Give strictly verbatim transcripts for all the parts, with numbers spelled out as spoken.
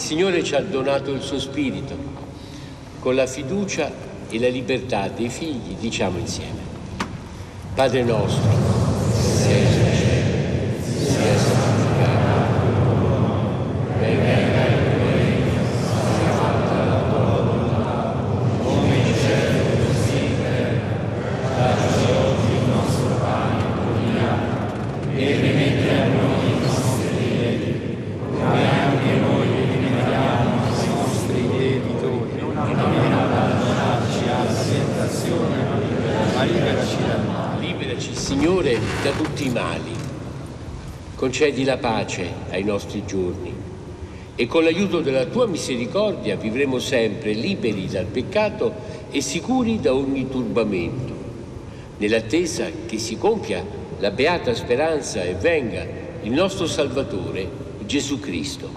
Signore ci ha donato il suo Spirito. Con la fiducia e la libertà dei figli diciamo insieme: Padre nostro, sei nei cieli, sia santificato il tuo nome, venga il tuo regno, sia fatta la tua volontà, come in cielo così in terra. Dacci oggi il nostro pane quotidiano e rimetti a noi i nostri debiti, come anche noi rimettiamo ai nostri debitori, e non abbandonarci alla tentazione, ma liberaci dal male. Liberaci, Signore, da tutti i mali. Concedi la pace ai nostri giorni e con l'aiuto della tua misericordia vivremo sempre liberi dal peccato e sicuri da ogni turbamento, nell'attesa che si compia la beata speranza e venga il nostro Salvatore, Gesù Cristo.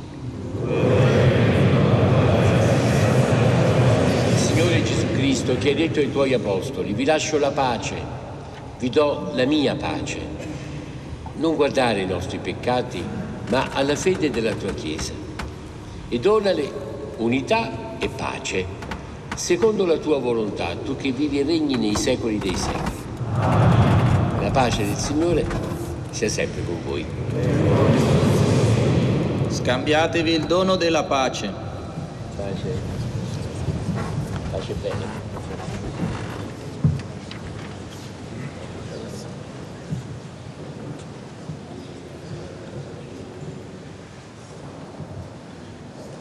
Signore Gesù Cristo, che hai detto ai tuoi apostoli: vi lascio la pace, vi do la mia pace. Non guardare i nostri peccati, ma alla fede della tua Chiesa, e donale unità e pace, secondo la tua volontà, tu che vivi e regni nei secoli dei secoli. La pace del Signore sia sempre con voi. Scambiatevi il dono della pace. Pace. Pace bene.